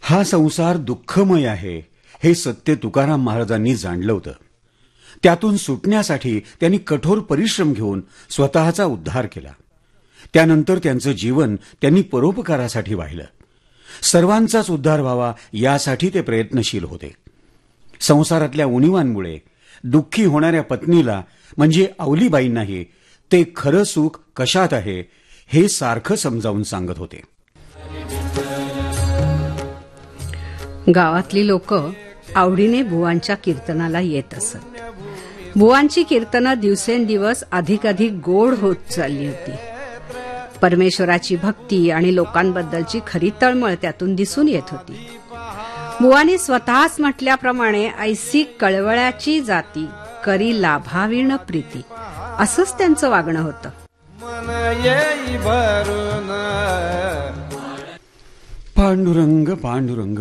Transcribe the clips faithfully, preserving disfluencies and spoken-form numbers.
हा संसार दुःखमय आहे हे सत्य तुकाराम महाराजांनी जाणलं होतं. त्यातून सुटण्यासाठी त्यांनी कठोर परिश्रम घेऊन स्वतःचा उद्धार केला. त्यानंतर त्यांचं जीवन त्यांनी परोपकारासाठी वाहिलं. सर्वांचाच उद्धार व्हावा यासाठी ते प्रयत्नशील होते. संसारातल्या उणीवांमुळे दुःखी होणाऱ्या पत्नीला म्हणजे अवलीबाईंनाही ते खरं सुख कशात आहे हे सारखं समजावून सांगत होते. गावातली लोक आवडीने बुवांच्या कीर्तनाला येत असत. बुवांची कीर्तनं दिवसेंदिवस अधिकाधिक गोड होत चालली होती. परमेश्वराची भक्ती आणि लोकांबद्दलची खरी तळमळ त्यातून दिसून येत होती. बुवांनी स्वतःच म्हटल्याप्रमाणे ऐसी कळवळ्याची जाती करी लाभावीण प्रीती असंच त्यांचं वागणं होतं. पांडुरंग पांडुरंग,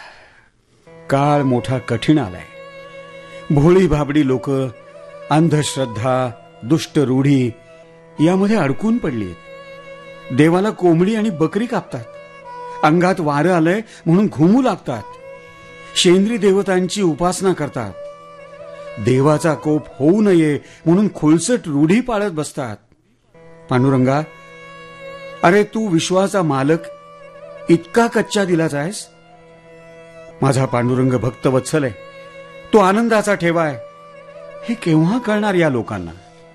काळ मोठा कठीण आलाय. भोळी भाबडी लोक अंधश्रद्धा दुष्ट रूढी यामध्ये अडकून पडली. देवाला कोंबडी आणि बकरी कापतात. अंगात वारं आलंय म्हणून घुमू लागतात. शेंद्री देवतांची उपासना करतात. देवाचा कोप होऊ नये म्हणून खुळसट रूढी पाळत बसतात. पांडुरंगा, अरे तू विश्वाचा मालक इतका कच्च्या दिलाचा आहेस. माझा पांडुरंग भक्त वत्सल आहे. तो आनंदाचा ठेवा आहे. हे केव्हा कळणार या लोकांना.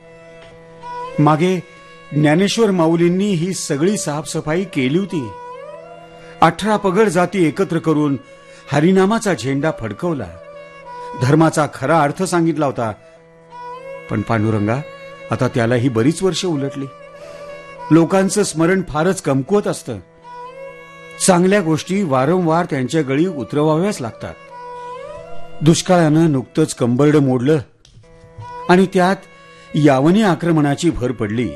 मागे ज्ञानेश्वर माऊलींनी ही सगळी साफसफाई केली होती. अठरा पगड जाती एकत्र करून हरिनामाचा झेंडा फडकवला. धर्माचा खरा अर्थ सांगितला होता. पण पांडुरंगा, आता त्यालाही बरीच वर्ष उलटली. लोकांचं स्मरण फारच कमकुवत असतं. चांगल्या गोष्टी वारंवार त्यांच्या गळी उतरवाव्याच लागतात. दुष्काळानं नुकतंच कंबरडं मोडलं आणि त्यात यावनी आक्रमणाची भर पडली.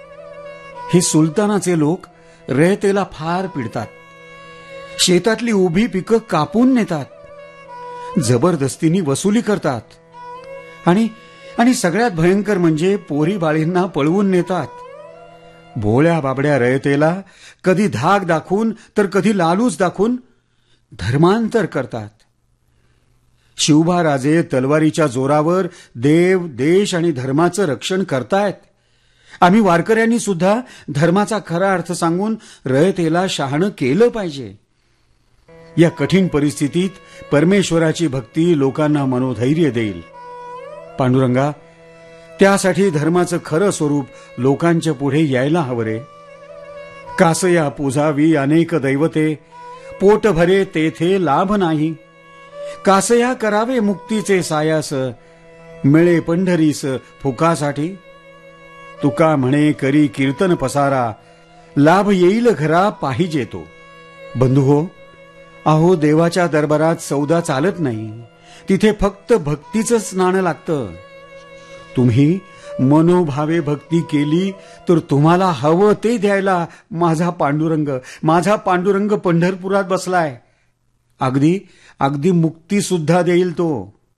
हे सुलतानाचे लोक रयतेला फार पिडतात. शेतातली उभी पिकं कापून नेतात. जबरदस्तीने वसुली करतात. आणि आणि सगळ्यात भयंकर म्हणजे पोरी बाळींना पळवून नेतात. भोळ्या बाबड्या रयतेला कधी धाक दाखवून तर कधी लालूच दाखवून धर्मांतर करतात. शिवबा राजे तलवारीच्या जोरावर देव देश आणि धर्माचं रक्षण करतायत. आम्ही वारकऱ्यांनी सुद्धा धर्माचा खरा अर्थ सांगून रयतेला शहाणं केलं पाहिजे. या कठीण परिस्थितीत परमेश्वराची भक्ती लोकांना मनोधैर्य देईल. पांडुरंगा, त्यासाठी धर्माचं खरं स्वरूप लोकांच्या पुढे यायला हवं रे. कासया पूजावी अनेक दैवते पोट भरे तेथे लाभ नाही. कासया करावे मुक्तीचे सायास मिळे पंढरीस फुकासाठी. तुका म्हणे करी कीर्तन पसारा लाभ येईल घरा पाहिजे तो. बंधू हो, अहो देवाच्या दरबारात सौदा चालत नाही. तिथे फक्त भक्तीचंच नाणं लागतं. तुम्ही मनोभावे भक्ती केली तर तुम्हाला हवं ते द्यायला माझा पांडुरंग माझा पांडुरंग पंढरपुरात बसलाय. अगदी अगदी मुक्ती सुद्धा देईल तो.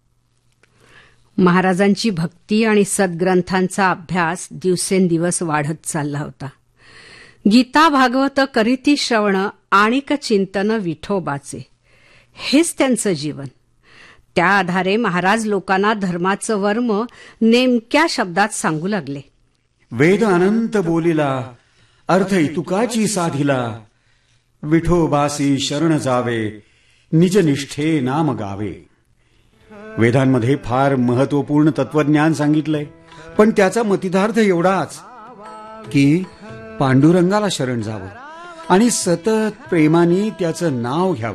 महाराजांची भक्ती आणि सद्ग्रंथांचा अभ्यास दिवसेंदिवस वाढत चालला होता. गीता भागवत करीती श्रवण आणिक चिंतन विठोबाचे हेच त्यांचं जीवन. त्या आधारे महाराज लोकांना धर्माचं वर्म नेमक्या शब्दात सांगू लागले. वेद अनंत बोलिला अर्थ इतुकाची साधिला. विठोबासी शरण जावे निजनिष्ठे नाम गावे. वेदांमध्ये फार महत्वपूर्ण तत्वज्ञान सांगितलंय. पण त्याचा मतितार्थ एवढाच की पांडुरंगाला शरण जावं आणि सतत प्रेमाने त्याचं नाव घ्यावं.